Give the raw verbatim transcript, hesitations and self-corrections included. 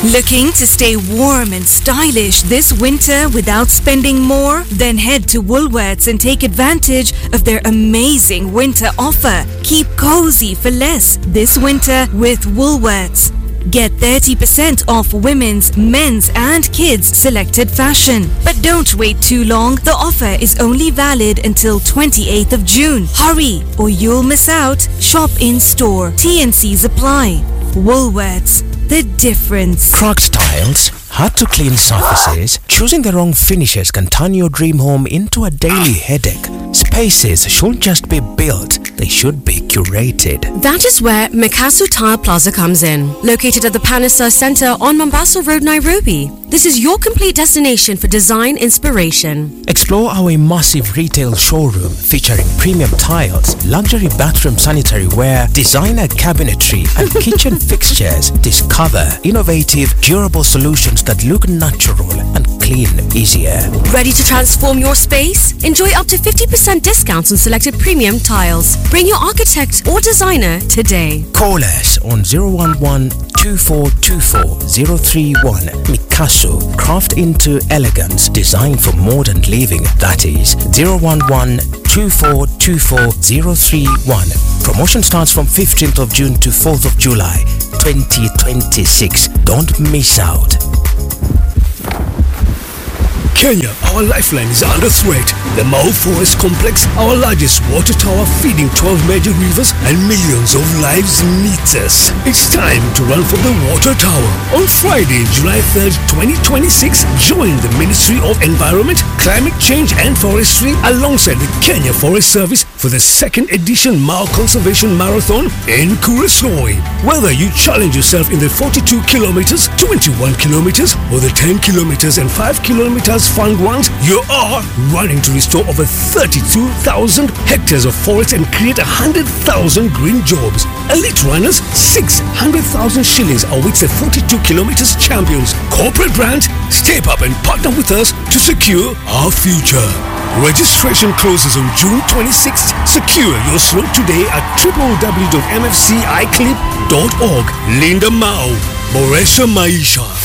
Looking to stay warm and stylish this winter without spending more? Then head to Woolworths and take advantage of their amazing winter offer. Keep cozy for less this winter with Woolworths. Get thirty percent off women's, men's and kids selected fashion. But don't wait too long. The offer is only valid until twenty-eighth of June. Hurry or you'll miss out. Shop in store. T and C's apply. Woolworths. The difference. Cracked tiles, hard to clean surfaces, choosing the wrong finishes can turn your dream home into a daily headache. Spaces shouldn't just be built, they should be curated. That is where Mikasu Tile Plaza comes in. Located at the Panasa Center on Mombasa Road, Nairobi. This is your complete destination for design inspiration. Explore our immersive retail showroom featuring premium tiles, luxury bathroom sanitary ware, designer cabinetry and kitchen fixtures. Discover innovative, durable solutions that look natural and clean easier. Ready to transform your space? Enjoy up to fifty percent discounts on selected premium tiles. Bring your architect or designer today. Call us on zero one one, two four two four, zero three one. Mikasu, craft into elegance, designed for modern living. That is zero one one, two four two four, zero three one. Promotion starts from fifteenth of June to fourth of July, twenty twenty-six. Don't miss out. Kenya, our lifeline is under threat. The Mau Forest Complex, our largest water tower feeding twelve major rivers and millions of lives, needs us. It's time to run for the water tower. On Friday, July third, twenty twenty-six, join the Ministry of Environment, Climate Change and Forestry alongside the Kenya Forest Service for the second edition Mau Conservation Marathon in Kuresoi. Whether you challenge yourself in the forty-two kilometers, twenty-one kilometers or the ten kilometers and five kilometers fun runs, you are running to restore over thirty-two thousand hectares of forest and create one hundred thousand green jobs. Elite runners, six hundred thousand shillings awaits the forty-two kilometers champions. Corporate brands, step up and partner with us to secure our future. Registration closes on June twenty-sixth. Secure your slot today at w w w dot m f c i clip dot org. Linda Mau, Boresha Maisha.